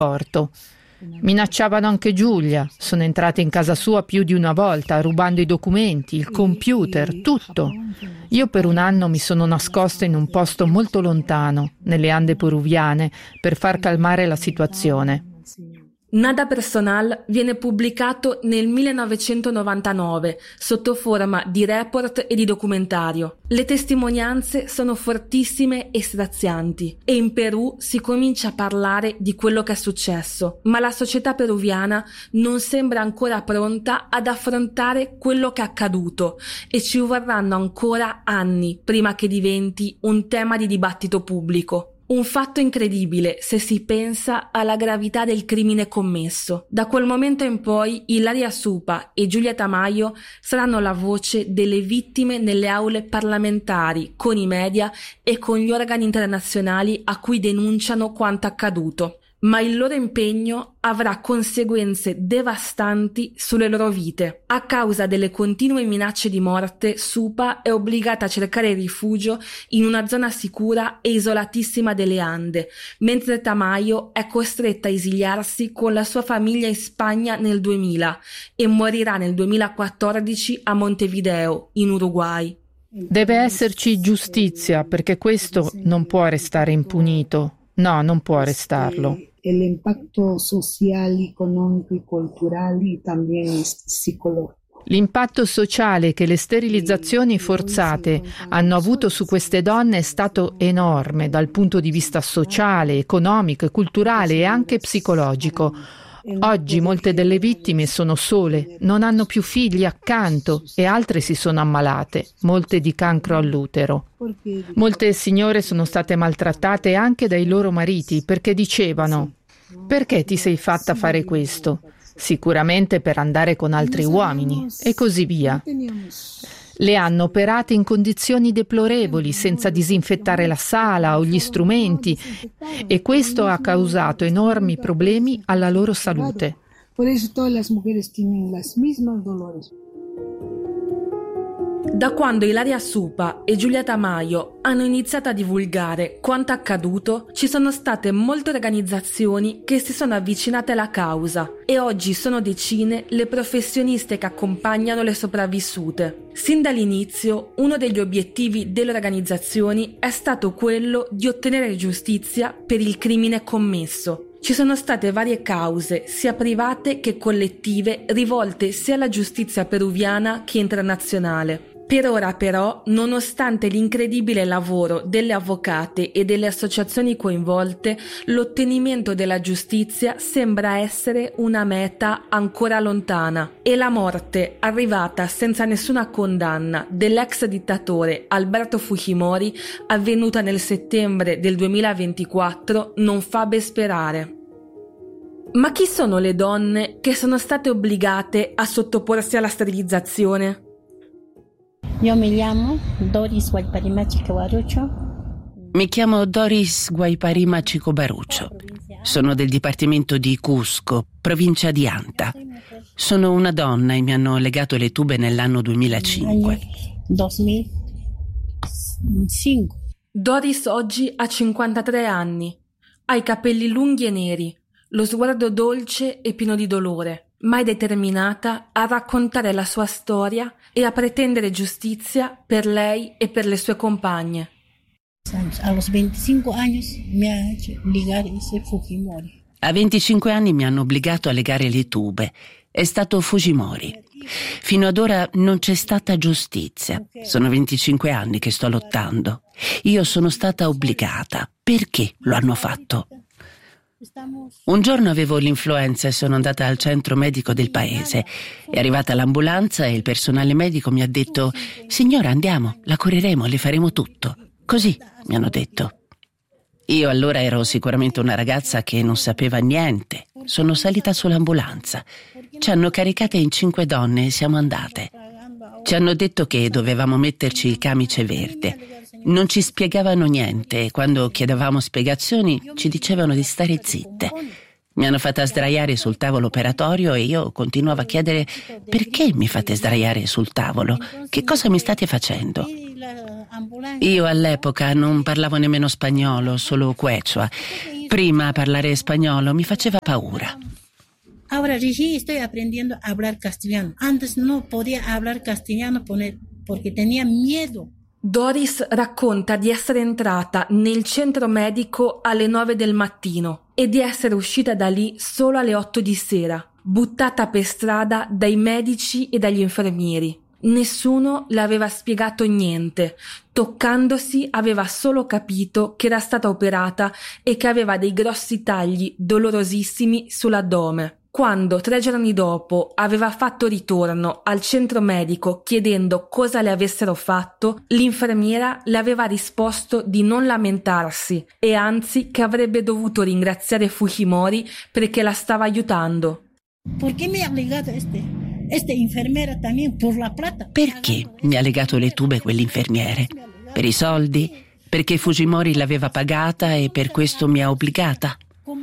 porto. Minacciavano anche Giulia, sono entrate in casa sua più di una volta, rubando i documenti, il computer, tutto. Io per un anno mi sono nascosta in un posto molto lontano, nelle Ande peruviane, per far calmare la situazione. Nada Personal viene pubblicato nel 1999 sotto forma di report e di documentario. Le testimonianze sono fortissime e strazianti e in Perù si comincia a parlare di quello che è successo, ma la società peruviana non sembra ancora pronta ad affrontare quello che è accaduto e ci vorranno ancora anni prima che diventi un tema di dibattito pubblico. Un fatto incredibile se si pensa alla gravità del crimine commesso. Da quel momento in poi Ilaria Supa e Giulia Tamayo saranno la voce delle vittime nelle aule parlamentari, con i media e con gli organi internazionali a cui denunciano quanto accaduto. Ma il loro impegno avrà conseguenze devastanti sulle loro vite. A causa delle continue minacce di morte, Supa è obbligata a cercare rifugio in una zona sicura e isolatissima delle Ande, mentre Tamayo è costretta a esiliarsi con la sua famiglia in Spagna nel 2000 e morirà nel 2014 a Montevideo, in Uruguay. Deve esserci giustizia, perché questo non può restare impunito. No, non può restarlo. El impacto social, económico y cultural y también psicológico. L'impatto sociale che le sterilizzazioni forzate hanno avuto su queste donne è stato enorme dal punto di vista sociale, economico, culturale e anche psicologico. Oggi molte delle vittime sono sole, non hanno più figli accanto e altre si sono ammalate, molte di cancro all'utero. Molte signore sono state maltrattate anche dai loro mariti perché dicevano: perché ti sei fatta fare questo? Sicuramente per andare con altri uomini e così via. Le hanno operate in condizioni deplorevoli, senza disinfettare la sala o gli strumenti, e questo ha causato enormi problemi alla loro salute. Por eso todas las mujeres tienen las mismas dolores. Da quando Ilaria Supa e Giulia Tamayo hanno iniziato a divulgare quanto accaduto, ci sono state molte organizzazioni che si sono avvicinate alla causa e oggi sono decine le professioniste che accompagnano le sopravvissute. Sin dall'inizio, uno degli obiettivi delle organizzazioni è stato quello di ottenere giustizia per il crimine commesso. Ci sono state varie cause, sia private che collettive, rivolte sia alla giustizia peruviana che internazionale. Per ora però, nonostante l'incredibile lavoro delle avvocate e delle associazioni coinvolte, l'ottenimento della giustizia sembra essere una meta ancora lontana e la morte, arrivata senza nessuna condanna, dell'ex dittatore Alberto Fujimori, avvenuta nel settembre del 2024, non fa ben sperare. Ma chi sono le donne che sono state obbligate a sottoporsi alla sterilizzazione? Io mi chiamo Doris Guayparima Chicobaruccio. Mi chiamo Doris Guayparima Chicobaruccio. Sono del dipartimento di Cusco, provincia di Anta. Sono una donna e mi hanno legato le tube nell'anno 2005. 2005. Doris oggi ha 53 anni. Ha i capelli lunghi e neri, lo sguardo dolce e pieno di dolore, ma è determinata a raccontare la sua storia e a pretendere giustizia per lei e per le sue compagne. A los 25 años me ha hecho ligar ese Fujimori. A 25 anni mi hanno obbligato a legare le tube. È stato Fujimori. Fino ad ora non c'è stata giustizia. Sono 25 anni che sto lottando. Io sono stata obbligata. Perché lo hanno fatto? Un giorno avevo l'influenza e sono andata al centro medico del paese. È arrivata l'ambulanza e il personale medico mi ha detto: signora, andiamo, la cureremo, le faremo tutto. Così mi hanno detto. Io allora ero sicuramente una ragazza che non sapeva niente. Sono salita sull'ambulanza. Ci hanno caricate in 5 donne e siamo andate. Ci hanno detto che dovevamo metterci il camice verde. Non ci spiegavano niente e quando chiedevamo spiegazioni ci dicevano di stare zitte. Mi hanno fatta sdraiare sul tavolo operatorio e io continuavo a chiedere: perché mi fate sdraiare sul tavolo? Che cosa mi state facendo? Io all'epoca non parlavo nemmeno spagnolo, solo quechua. Prima parlare spagnolo mi faceva paura. Ahora recién estoy aprendiendo a hablar castellano. Antes no podía hablar castellano porque tenía miedo. Doris racconta di essere entrata nel centro medico alle 9 del mattino e di essere uscita da lì solo alle 8 di sera, buttata per strada dai medici e dagli infermieri. Nessuno le aveva spiegato niente. Toccandosi aveva solo capito che era stata operata e che aveva dei grossi tagli dolorosissimi sull'addome. Quando 3 giorni dopo aveva fatto ritorno al centro medico chiedendo cosa le avessero fatto, l'infermiera le aveva risposto di non lamentarsi e anzi che avrebbe dovuto ringraziare Fujimori perché la stava aiutando. Perché mi ha legato este infermiera también por la plata? Perché mi ha legato le tube quell'infermiere? Per i soldi? Perché Fujimori l'aveva pagata e per questo mi ha obbligata?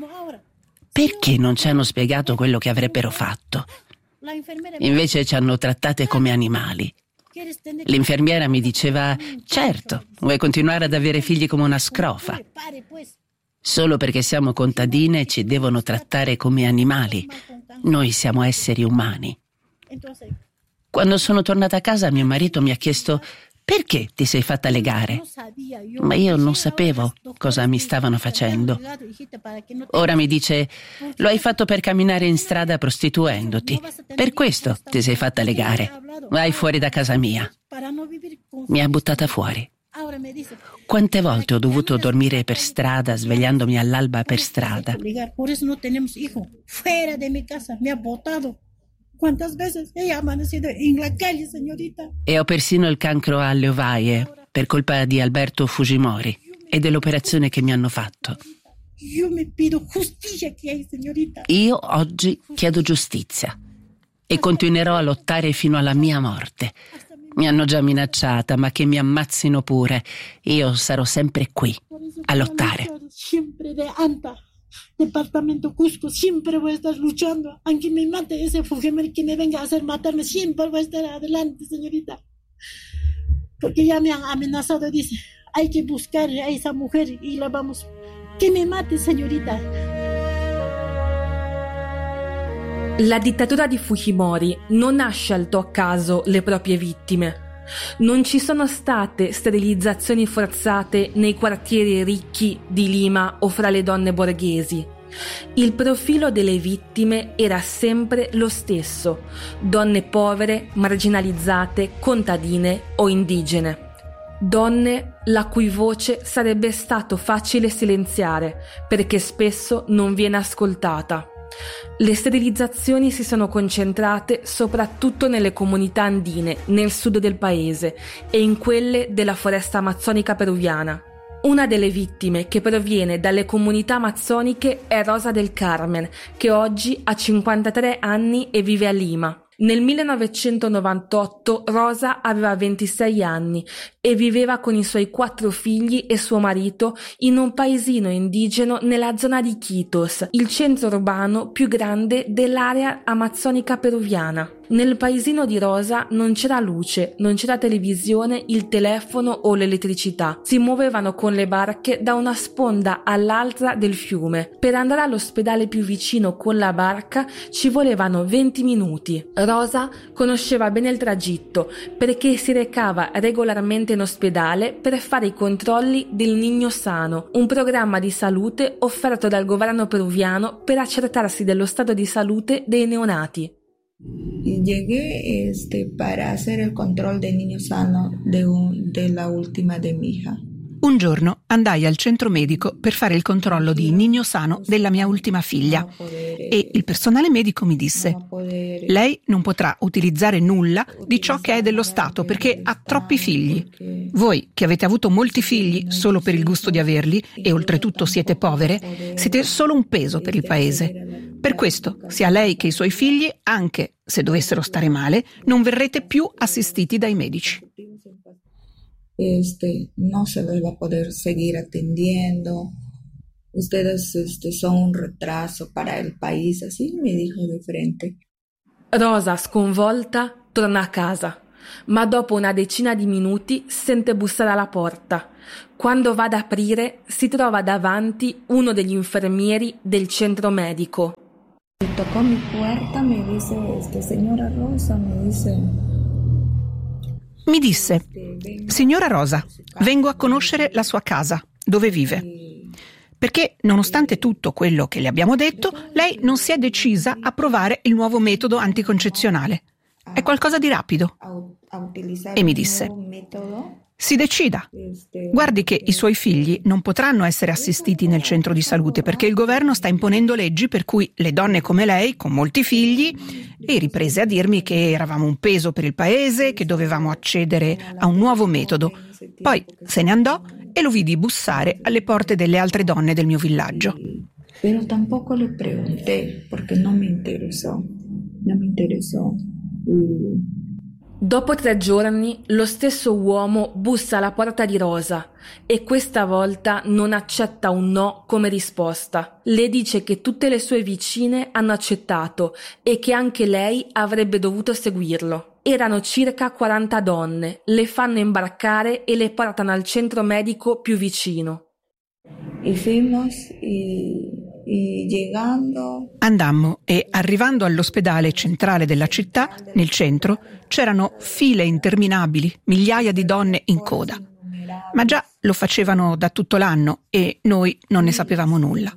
Perché non ci hanno spiegato quello che avrebbero fatto? Invece ci hanno trattate come animali. L'infermiera mi diceva: certo, vuoi continuare ad avere figli come una scrofa. Solo perché siamo contadine ci devono trattare come animali. Noi siamo esseri umani. Quando sono tornata a casa mio marito mi ha chiesto: perché ti sei fatta legare? Ma io non sapevo cosa mi stavano facendo. Ora mi dice: lo hai fatto per camminare in strada prostituendoti. Per questo ti sei fatta legare. Vai fuori da casa mia. Mi ha buttata fuori. Quante volte ho dovuto dormire per strada, svegliandomi all'alba per strada. Por eso no tenemos hijo. Fuera de mi casa, me ha botado. ¿Cuántas veces he amanecido en la calle, señorita? E ho persino il cancro alle ovaie per colpa di Alberto Fujimori e dell'operazione che mi hanno fatto. Io mi pido giustizia che hai, señorita. Io oggi chiedo giustizia e continuerò a lottare fino alla mia morte. Mi hanno già minacciata, ma che mi ammazzino pure. Io sarò sempre qui a lottare. Sempre de ANTA. Departamento Cusco, siempre voy a estar luchando, aunque me mate ese Fujimori que me venga a hacer matarme, siempre voy a estar adelante, señorita, porque ya me han amenazado, dice, hay que buscar a esa mujer y la vamos, que me mate, señorita. La dittatura di Fujimori non ha scelto a caso le proprie vittime. Non ci sono state sterilizzazioni forzate nei quartieri ricchi di Lima o fra le donne borghesi. Il profilo delle vittime era sempre lo stesso: donne povere, marginalizzate, contadine o indigene. Donne la cui voce sarebbe stato facile silenziare perché spesso non viene ascoltata. Le sterilizzazioni si sono concentrate soprattutto nelle comunità andine, nel sud del paese e in quelle della foresta amazzonica peruviana. Una delle vittime che proviene dalle comunità amazzoniche è Rosa del Carmen, che oggi ha 53 anni e vive a Lima. Nel 1998 Rosa aveva 26 anni e viveva con i suoi 4 figli e suo marito in un paesino indigeno nella zona di Quitos, il centro urbano più grande dell'area amazzonica peruviana. Nel paesino di Rosa non c'era luce, non c'era televisione, il telefono o l'elettricità. Si muovevano con le barche da una sponda all'altra del fiume. Per andare all'ospedale più vicino con la barca ci volevano 20 minuti. Rosa conosceva bene il tragitto perché si recava regolarmente in ospedale per fare i controlli del Niño Sano, un programma di salute offerto dal governo peruviano per accertarsi dello stato di salute dei neonati. Llegué para hacer el control del niño sano de la última de mi hija. Un giorno andai al centro medico per fare il controllo di Niño Sano della mia ultima figlia e il personale medico mi disse: lei non potrà utilizzare nulla di ciò che è dello Stato perché ha troppi figli. Voi che avete avuto molti figli solo per il gusto di averli e oltretutto siete povere, siete solo un peso per il paese. Per questo, sia lei che i suoi figli, anche se dovessero stare male, non verrete più assistiti dai medici. No se les va a poder seguir atendiendo. Ustedes son un retraso para el país, así me dijo de frente. Rosa, sconvolta, torna a casa. ma dopo una decina di minuti sente bussare alla porta. Quando va ad aprire si trova davanti uno degli infermieri del centro medico. Tocó mi puerta, me dice, signora Rosa, Mi disse: signora Rosa, vengo a conoscere la sua casa, dove vive. Perché, nonostante tutto quello che le abbiamo detto, lei non si è decisa a provare il nuovo metodo anticoncezionale. È qualcosa di rapido. E mi disse: si decida. Guardi che i suoi figli non potranno essere assistiti nel centro di salute perché il governo sta imponendo leggi per cui le donne come lei, con molti figli, e riprese a dirmi che eravamo un peso per il paese, che dovevamo accedere a un nuovo metodo. Poi se ne andò e lo vidi bussare alle porte delle altre donne del mio villaggio. Pero tampoco le pregunté porque no me interesó. Dopo 3 giorni lo stesso uomo bussa alla porta di Rosa e questa volta non accetta un no come risposta. Le dice che tutte le sue vicine hanno accettato e che anche lei avrebbe dovuto seguirlo. Erano circa 40 donne, le fanno imbarcare e le portano al centro medico più vicino. Andammo e, arrivando all'ospedale centrale della città, nel centro, c'erano file interminabili, migliaia di donne in coda. Ma già lo facevano da tutto l'anno e noi non ne sapevamo nulla.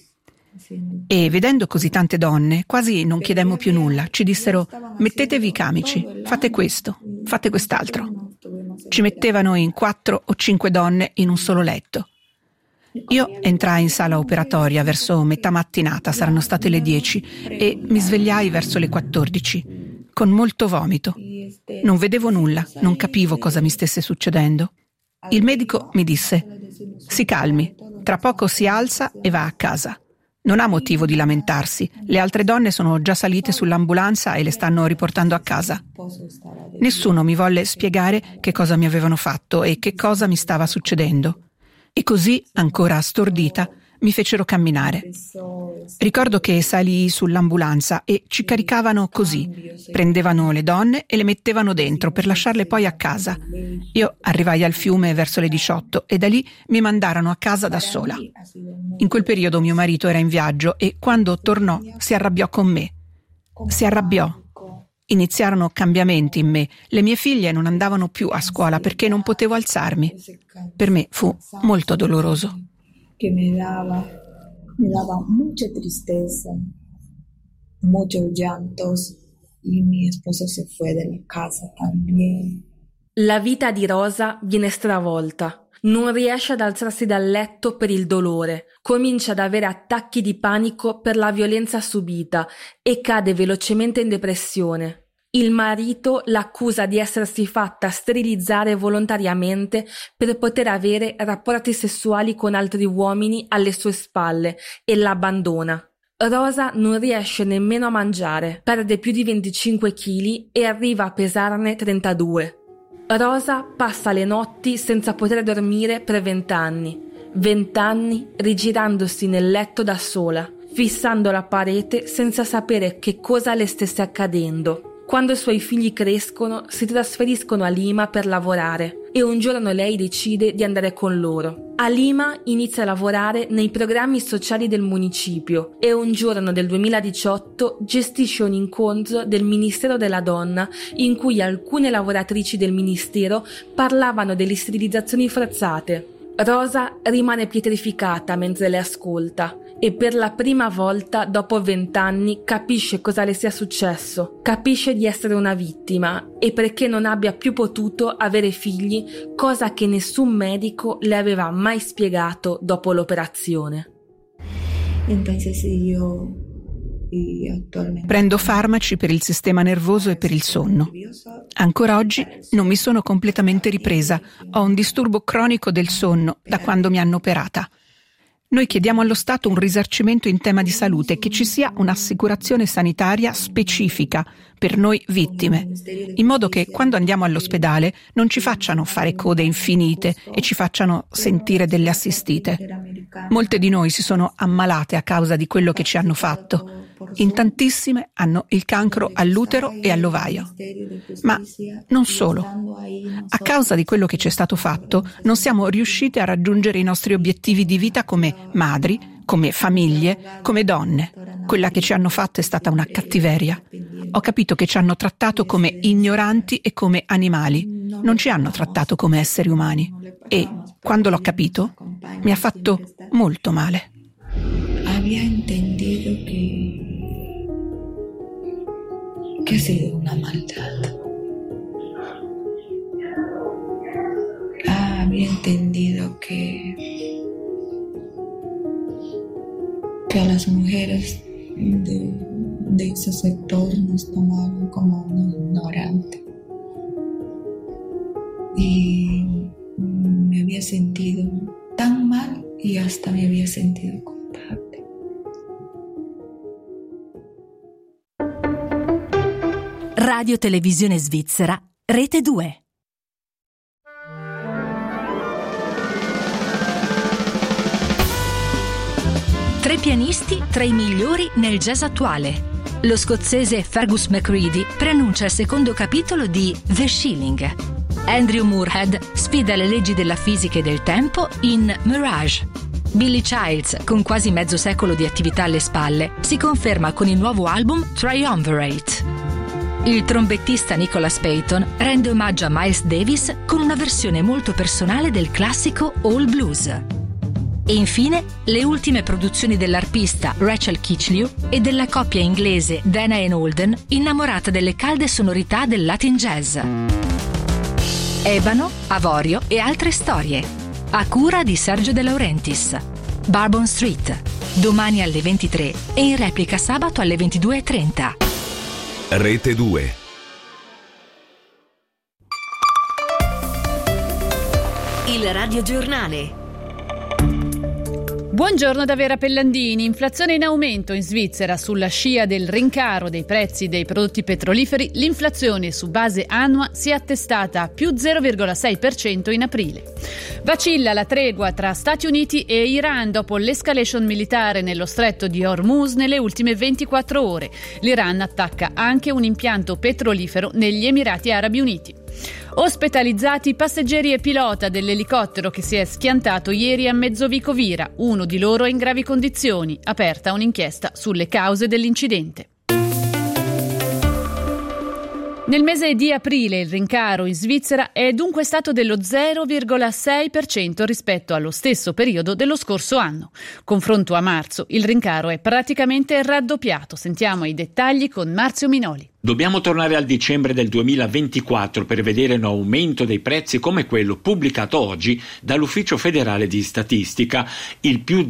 E vedendo così tante donne, quasi non chiedemmo più nulla. Ci dissero: mettetevi i camici, fate questo, fate quest'altro. Ci mettevano in 4 o 5 donne in un solo letto. Io entrai in sala operatoria verso metà mattinata, saranno state le 10, e mi svegliai verso le 14, con molto vomito. Non vedevo nulla, non capivo cosa mi stesse succedendo. Il medico mi disse: si calmi, tra poco si alza e va a casa. Non ha motivo di lamentarsi, le altre donne sono già salite sull'ambulanza e le stanno riportando a casa. Nessuno mi volle spiegare che cosa mi avevano fatto e che cosa mi stava succedendo. E così, ancora stordita, mi fecero camminare. Ricordo che salii sull'ambulanza e ci caricavano così. Prendevano le donne e le mettevano dentro per lasciarle poi a casa. Io arrivai al fiume verso le 18 e da lì mi mandarono a casa da sola. In quel periodo mio marito era in viaggio e quando tornò si arrabbiò con me. Si arrabbiò. Iniziarono cambiamenti in me. Le mie figlie non andavano più a scuola perché non potevo alzarmi. Per me fu molto doloroso. Que me daba mucha tristeza, muchos llantos, y mi esposo se fue de la casa también. La vita di Rosa viene stravolta. Non riesce ad alzarsi dal letto per il dolore, comincia ad avere attacchi di panico per la violenza subita e cade velocemente in depressione. Il marito l'accusa di essersi fatta sterilizzare volontariamente per poter avere rapporti sessuali con altri uomini alle sue spalle e l'abbandona. Rosa non riesce nemmeno a mangiare, perde più di 25 kg e arriva a pesarne 32. Rosa passa le notti senza poter dormire per 20 anni. 20 anni rigirandosi nel letto da sola, fissando la parete senza sapere che cosa le stesse accadendo. Quando i suoi figli crescono, si trasferiscono a Lima per lavorare e un giorno lei decide di andare con loro. A Lima inizia a lavorare nei programmi sociali del municipio e un giorno del 2018 gestisce un incontro del Ministero della Donna in cui alcune lavoratrici del ministero parlavano delle sterilizzazioni forzate. Rosa rimane pietrificata mentre le ascolta e per la prima volta dopo 20 anni capisce cosa le sia successo, capisce di essere una vittima e perché non abbia più potuto avere figli, cosa che nessun medico le aveva mai spiegato dopo l'operazione. Prendo farmaci per il sistema nervoso e per il sonno. Ancora oggi non mi sono completamente ripresa, ho un disturbo cronico del sonno da quando mi hanno operata. Noi chiediamo allo Stato un risarcimento in tema di salute, che ci sia un'assicurazione sanitaria specifica per noi vittime, in modo che quando andiamo all'ospedale non ci facciano fare code infinite e ci facciano sentire delle assistite. Molte di noi si sono ammalate a causa di quello che ci hanno fatto. In tantissime hanno il cancro all'utero e all'ovaio. Ma non solo. A causa di quello che ci è stato fatto, non siamo riusciti a raggiungere i nostri obiettivi di vita come madri, come famiglie, come donne. Quella che ci hanno fatto è stata una cattiveria. Ho capito che ci hanno trattato come ignoranti e come animali. Non ci hanno trattato come esseri umani. E, quando l'ho capito, mi ha fatto molto male. Había entendido que ha sido una maldad. Había entendido que a las mujeres de ese sector nos tomaban como un ignorante. Y me había sentido tan mal y hasta me había sentido culpable. Radio Televisione Svizzera, Rete 2. Tre pianisti tra i migliori nel jazz attuale. Lo scozzese Fergus McCready preannuncia il secondo capitolo di The Shilling. Andrew Moorhead sfida le leggi della fisica e del tempo in Mirage. Billy Childs, con quasi mezzo secolo di attività alle spalle, si conferma con il nuovo album Triumvirate. Il trombettista Nicholas Payton rende omaggio a Miles Davis con una versione molto personale del classico All Blues. E infine, le ultime produzioni dell'arpista Rachel Kitchlew e della coppia inglese Dana and Holden, innamorata delle calde sonorità del Latin jazz. Ebano, Avorio e altre storie. A cura di Sergio De Laurentiis. Bourbon Street. Domani alle 23 e in replica sabato alle 22:30. Rete 2. Il radiogiornale. Buongiorno da Vera Pellandini. Inflazione in aumento in Svizzera. Sulla scia del rincaro dei prezzi dei prodotti petroliferi, l'inflazione su base annua si è attestata a più 0,6% in aprile. Vacilla la tregua tra Stati Uniti e Iran dopo l'escalation militare nello stretto di Hormuz nelle ultime 24 ore. L'Iran attacca anche un impianto petrolifero negli Emirati Arabi Uniti. Ospitalizzati passeggeri e pilota dell'elicottero che si è schiantato ieri a Mezzovico Vira. Uno di loro è in gravi condizioni. Aperta un'inchiesta sulle cause dell'incidente. Nel mese di aprile il rincaro in Svizzera è dunque stato dello 0,6% rispetto allo stesso periodo dello scorso anno. Confronto a marzo, il rincaro è praticamente raddoppiato. Sentiamo i dettagli con Marzio Minoli. Dobbiamo tornare al dicembre del 2024 per vedere un aumento dei prezzi come quello pubblicato oggi dall'Ufficio federale di statistica. Il più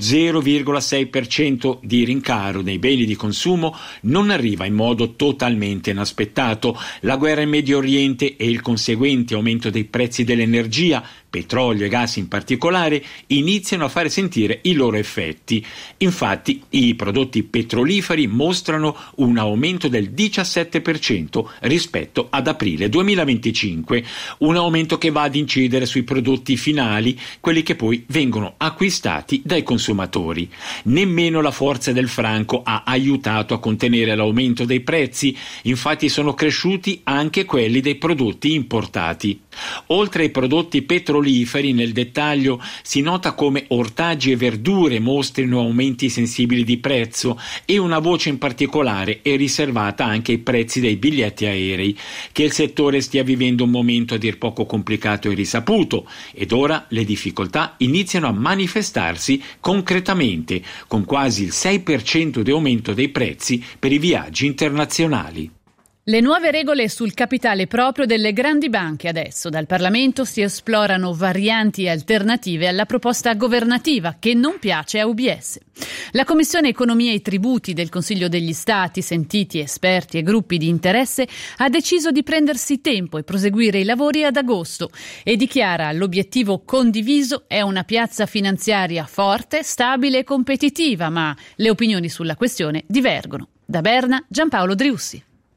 0,6% di rincaro nei beni di consumo non arriva in modo totalmente inaspettato. La guerra in Medio Oriente e il conseguente aumento dei prezzi dell'energia, petrolio e gas in particolare, iniziano a fare sentire i loro effetti. Infatti, i prodotti petroliferi mostrano un aumento del 17% rispetto ad aprile 2025, un aumento che va ad incidere sui prodotti finali, quelli che poi vengono acquistati dai consumatori. Nemmeno la forza del franco ha aiutato a contenere l'aumento dei prezzi, infatti sono cresciuti anche quelli dei prodotti importati. Oltre ai prodotti petroliferi, nel dettaglio si nota come ortaggi e verdure mostrino aumenti sensibili di prezzo e una voce in particolare è riservata anche ai prezzi dei biglietti aerei. Che il settore stia vivendo un momento a dir poco complicato e risaputo, ed ora le difficoltà iniziano a manifestarsi concretamente, con quasi il 6% di aumento dei prezzi per i viaggi internazionali. Le nuove regole sul capitale proprio delle grandi banche adesso. Dal Parlamento si esplorano varianti alternative alla proposta governativa che non piace a UBS. La Commissione Economia e Tributi del Consiglio degli Stati, sentiti esperti e gruppi di interesse, ha deciso di prendersi tempo e proseguire i lavori ad agosto e dichiara l'obiettivo condiviso è una piazza finanziaria forte, stabile e competitiva, ma le opinioni sulla questione divergono. Da Berna, Giampaolo Driussi.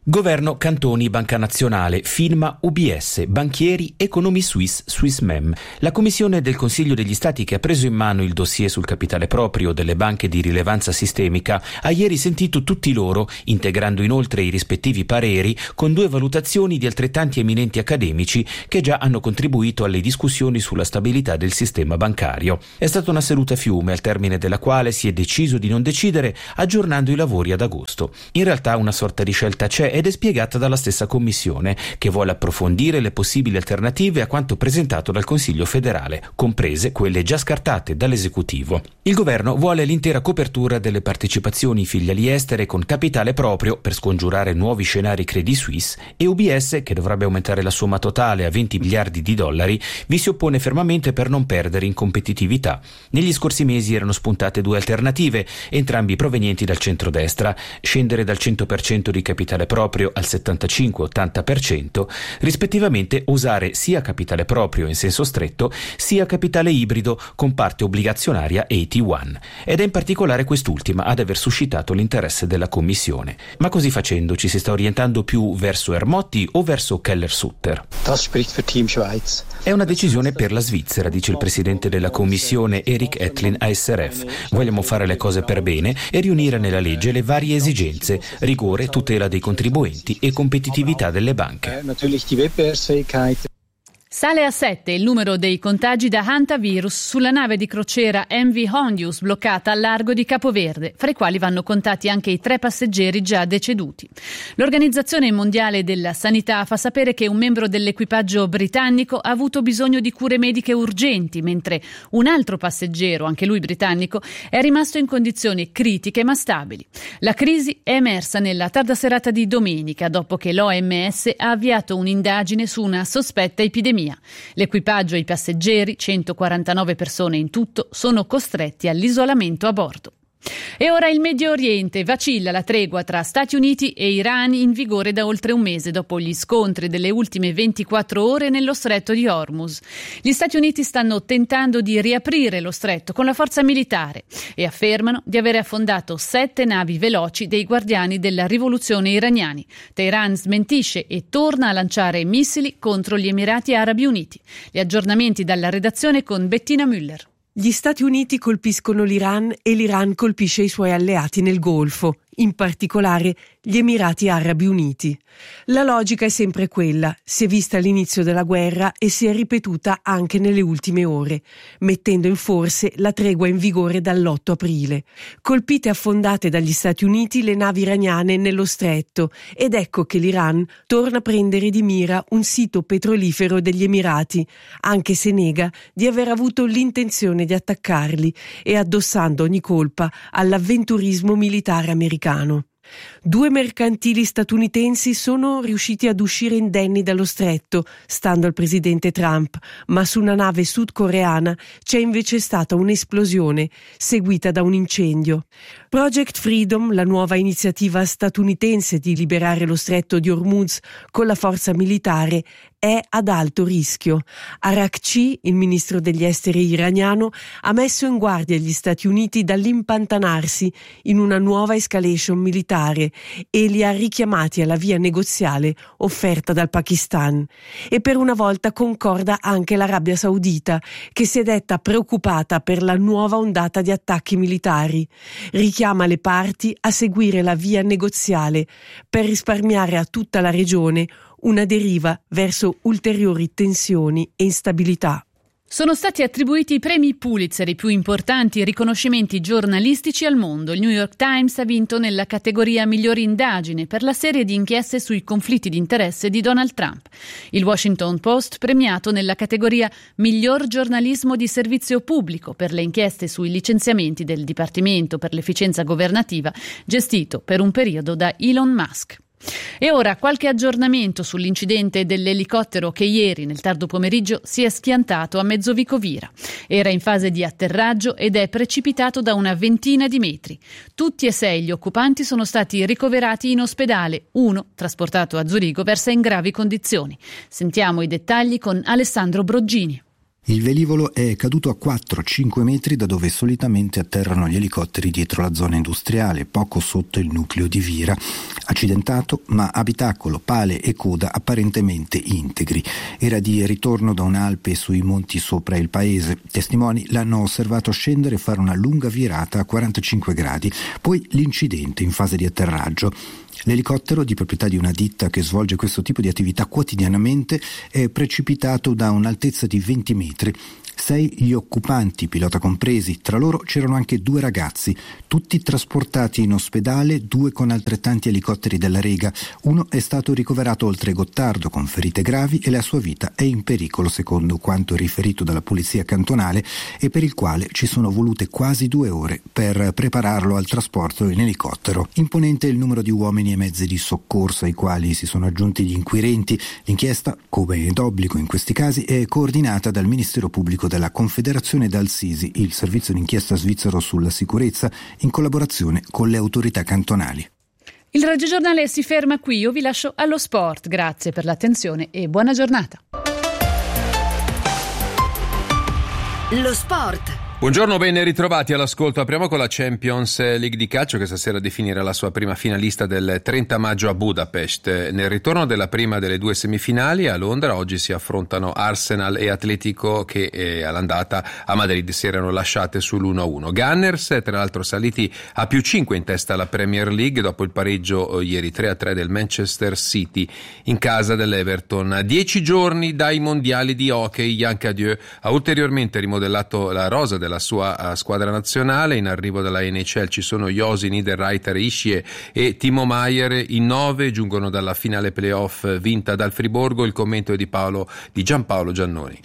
Governo Cantoni Banca Nazionale, firma UBS, banchieri, Economie Suisse, Swissmem. La commissione del Consiglio degli Stati che ha preso in mano il dossier sul capitale proprio delle banche di rilevanza sistemica ha ieri sentito tutti loro, integrando inoltre i rispettivi pareri con 2 valutazioni di altrettanti eminenti accademici che già hanno contribuito alle discussioni sulla stabilità del sistema bancario. È stata una seduta a fiume al termine della quale si è deciso di non decidere aggiornando i lavori ad agosto. In realtà una sorta di scelta c'è ed è spiegata dalla stessa Commissione, che vuole approfondire le possibili alternative a quanto presentato dal Consiglio federale, comprese quelle già scartate dall'esecutivo. Il governo vuole l'intera copertura delle partecipazioni in filiali estere con capitale proprio per scongiurare nuovi scenari Credit Suisse, e UBS, che dovrebbe aumentare la somma totale a 20 miliardi di dollari, vi si oppone fermamente per non perdere in competitività. Negli scorsi mesi erano spuntate 2 alternative, entrambi provenienti dal centrodestra: scendere dal 100% di capitale proprio al 75-80%, rispettivamente usare sia capitale proprio in senso stretto sia capitale ibrido con parte obbligazionaria AT1, ed è in particolare quest'ultima ad aver suscitato l'interesse della Commissione. Ma così facendo ci si sta orientando più verso Ermotti o verso Keller-Sutter? È una decisione per la Svizzera, dice il presidente della Commissione Erik Etlin a SRF. Vogliamo fare le cose per bene e riunire nella legge le varie esigenze: rigore, tutela dei contribuenti e competitività delle banche. Sale a 7 il numero dei contagi da hantavirus sulla nave di crociera MV Hondius bloccata al largo di Capoverde, fra i quali vanno contati anche i 3 passeggeri già deceduti. L'Organizzazione Mondiale della Sanità fa sapere che un membro dell'equipaggio britannico ha avuto bisogno di cure mediche urgenti, mentre un altro passeggero, anche lui britannico, è rimasto in condizioni critiche ma stabili. La crisi è emersa nella tarda serata di domenica, dopo che l'OMS ha avviato un'indagine su una sospetta epidemia. L'equipaggio e i passeggeri, 149 persone in tutto, sono costretti all'isolamento a bordo. E ora il Medio Oriente. Vacilla la tregua tra Stati Uniti e Iran in vigore da oltre un mese dopo gli scontri delle ultime 24 ore nello stretto di Hormuz. Gli Stati Uniti stanno tentando di riaprire lo stretto con la forza militare e affermano di avere affondato 7 navi veloci dei guardiani della rivoluzione iraniani. Teheran smentisce e torna a lanciare missili contro gli Emirati Arabi Uniti. Gli aggiornamenti dalla redazione con Bettina Müller. Gli Stati Uniti colpiscono l'Iran e l'Iran colpisce i suoi alleati nel Golfo, in particolare gli Emirati Arabi Uniti. La logica è sempre quella, si è vista all'inizio della guerra e si è ripetuta anche nelle ultime ore, mettendo in forse la tregua in vigore dall'8 aprile. Colpite e affondate dagli Stati Uniti le navi iraniane nello stretto, ed ecco che l'Iran torna a prendere di mira un sito petrolifero degli Emirati, anche se nega di aver avuto l'intenzione di attaccarli e addossando ogni colpa all'avventurismo militare americano. 2 mercantili statunitensi sono riusciti ad uscire indenni dallo stretto, stando al presidente Trump, ma su una nave sudcoreana c'è invece stata un'esplosione, seguita da un incendio. Project Freedom, la nuova iniziativa statunitense di liberare lo stretto di Hormuz con la forza militare, è ad alto rischio. Arakci, il ministro degli esteri iraniano, ha messo in guardia gli Stati Uniti dall'impantanarsi in una nuova escalation militare e li ha richiamati alla via negoziale offerta dal Pakistan. E per una volta concorda anche l'Arabia Saudita, che si è detta preoccupata per la nuova ondata di attacchi militari. Richiama le parti a seguire la via negoziale per risparmiare a tutta la regione una deriva verso ulteriori tensioni e instabilità. Sono stati attribuiti i premi Pulitzer, i più importanti riconoscimenti giornalistici al mondo. Il New York Times ha vinto nella categoria Miglior indagine per la serie di inchieste sui conflitti di interesse di Donald Trump. Il Washington Post premiato nella categoria Miglior giornalismo di servizio pubblico per le inchieste sui licenziamenti del Dipartimento per l'efficienza governativa gestito per un periodo da Elon Musk. E ora qualche aggiornamento sull'incidente dell'elicottero che ieri nel tardo pomeriggio si è schiantato a Mezzovicovira. Era in fase di atterraggio ed è precipitato da una ventina di metri. Tutti e 6 gli occupanti sono stati ricoverati in ospedale. 1, trasportato a Zurigo, versa in gravi condizioni. Sentiamo i dettagli con Alessandro Broggini. Il velivolo è caduto a 4-5 metri da dove solitamente atterrano gli elicotteri dietro la zona industriale, poco sotto il nucleo di Vira. Accidentato, ma abitacolo, pale e coda apparentemente integri. Era di ritorno da un'Alpe sui monti sopra il paese. Testimoni l'hanno osservato scendere e fare una lunga virata a 45 gradi. Poi l'incidente in fase di atterraggio. L'elicottero, di proprietà di una ditta che svolge questo tipo di attività quotidianamente, è precipitato da un'altezza di 20 metri. 6 gli occupanti, pilota compresi, tra loro c'erano anche 2 ragazzi, tutti trasportati in ospedale, 2 con altrettanti elicotteri della Rega. Uno è stato ricoverato oltre Gottardo con ferite gravi e la sua vita è in pericolo, secondo quanto riferito dalla polizia cantonale, e per il quale ci sono volute quasi 2 ore per prepararlo al trasporto in elicottero. Imponente il numero di uomini e mezzi di soccorso ai quali si sono aggiunti gli inquirenti. L'inchiesta, come è d'obbligo in questi casi, è coordinata dal Ministero Pubblico della Confederazione e dal SISI, il servizio d'inchiesta svizzero sulla sicurezza, in collaborazione con le autorità cantonali. Il radiogiornale si ferma qui, io vi lascio allo sport. Grazie per l'attenzione e buona giornata. Lo sport. Buongiorno, ben ritrovati all'ascolto. Apriamo con la Champions League di calcio che stasera definirà la sua prima finalista del 30 maggio a Budapest. Nel ritorno della prima delle 2 semifinali a Londra oggi si affrontano Arsenal e Atletico che all'andata a Madrid si erano lasciate sull'1-1. Gunners, tra l'altro saliti a +5 in testa alla Premier League dopo il pareggio ieri 3-3 del Manchester City in casa dell'Everton. A 10 giorni dai mondiali di hockey, Yann Cadieux ha ulteriormente rimodellato la rosa della sua squadra nazionale. In arrivo dalla NHL ci sono Josi, Niederreiter, Ishie e Timo Maier. In 9 giungono dalla finale playoff vinta dal Friburgo. Il commento è di Giampaolo Giannoni.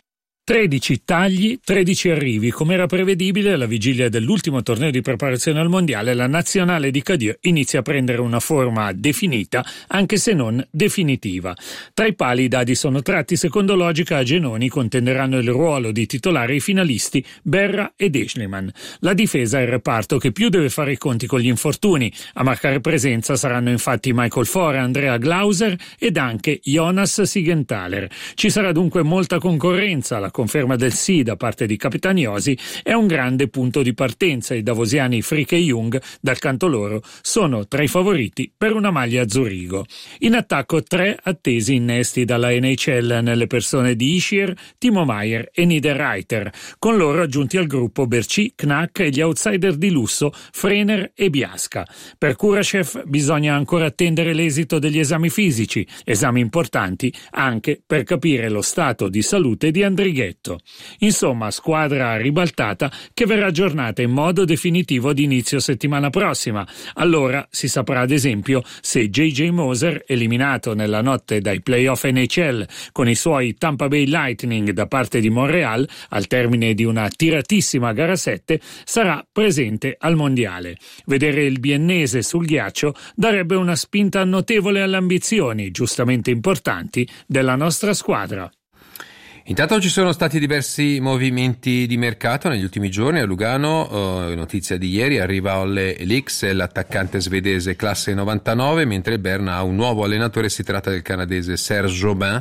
13 tagli, 13 arrivi. Come era prevedibile, alla vigilia dell'ultimo torneo di preparazione al mondiale, la nazionale di Cadieux inizia a prendere una forma definita, anche se non definitiva. Tra i pali i dadi sono tratti secondo logica. A Genoni contenderanno il ruolo di titolare i finalisti Berra ed Eschliman. La difesa è il reparto che più deve fare i conti con gli infortuni. A marcare presenza saranno infatti Michael Fore, Andrea Glauser ed anche Jonas Sigenthaler. Ci sarà dunque molta concorrenza. La conferma del sì da parte di Capitagnosi è un grande punto di partenza. I davosiani Frick e Jung, dal canto loro, sono tra i favoriti per una maglia a Zurigo. In attacco 3 attesi innesti dalla NHL nelle persone di Ischier, Timo Maier e Niederreiter, con loro aggiunti al gruppo Berchi, Knack e gli outsider di lusso Frener e Biasca. Per Kurashev bisogna ancora attendere l'esito degli esami fisici, esami importanti anche per capire lo stato di salute di Andrighetto. Insomma, squadra ribaltata che verrà aggiornata in modo definitivo ad inizio settimana prossima. Allora si saprà ad esempio se J.J. Moser, eliminato nella notte dai playoff NHL con i suoi Tampa Bay Lightning da parte di Montreal al termine di una tiratissima gara 7, sarà presente al mondiale. Vedere il biennese sul ghiaccio darebbe una spinta notevole alle ambizioni, giustamente importanti, della nostra squadra. Intanto ci sono stati diversi movimenti di mercato negli ultimi giorni. A Lugano, notizia di ieri, arriva Olle Lix, l'attaccante svedese classe 99, mentre il Berna ha un nuovo allenatore. Si tratta del canadese Serge Aubin,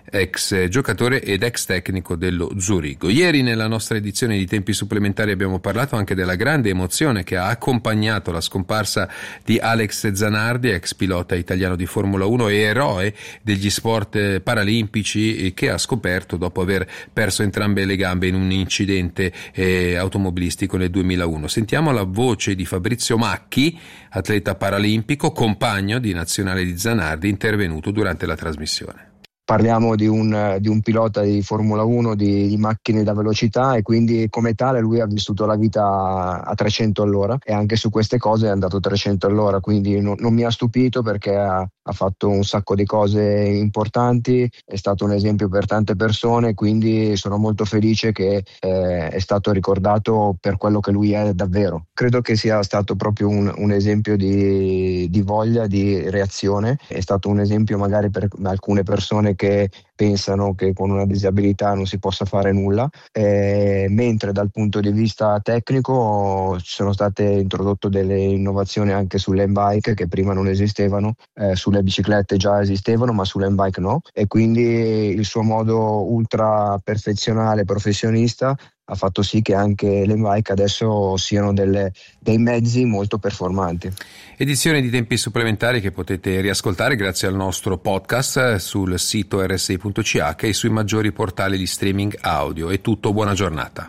ex giocatore ed ex tecnico dello Zurigo. Ieri nella nostra edizione di Tempi Supplementari abbiamo parlato anche della grande emozione che ha accompagnato la scomparsa di Alex Zanardi, ex pilota italiano di Formula 1 e eroe degli sport paralimpici, che ha scoperto dopo aver perso entrambe le gambe in un incidente automobilistico nel 2001. Sentiamo la voce di Fabrizio Macchi, atleta paralimpico, compagno di nazionale di Zanardi, intervenuto durante la trasmissione. Parliamo di un pilota di Formula 1 di macchine da velocità, e quindi come tale lui ha vissuto la vita a 300 all'ora, e anche su queste cose è andato 300 all'ora, quindi non mi ha stupito, perché ha fatto un sacco di cose importanti, è stato un esempio per tante persone, quindi sono molto felice che è stato ricordato per quello che lui è davvero. Credo che sia stato proprio un esempio di voglia, di reazione, è stato un esempio magari per alcune persone che pensano che con una disabilità non si possa fare nulla, mentre dal punto di vista tecnico ci sono state introdotte delle innovazioni anche sull'e-bike che prima non esistevano, sulle biciclette già esistevano ma sull'e-bike no, e quindi il suo modo ultra perfezionale professionista ha fatto sì che anche le bike adesso siano dei mezzi molto performanti. Edizione di tempi supplementari che potete riascoltare grazie al nostro podcast sul sito rsi.ch e sui maggiori portali di streaming audio. È tutto, buona giornata.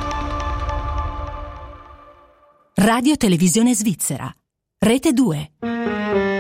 Radio Televisione Svizzera, Rete 2.